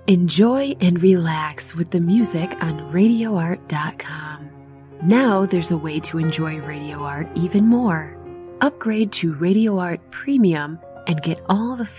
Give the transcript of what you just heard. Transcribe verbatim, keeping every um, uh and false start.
Enjoy and relax with the music on radio art dot com. Now there's a way to enjoy Radio Art even more. Upgrade to Radio Art Premium and get all the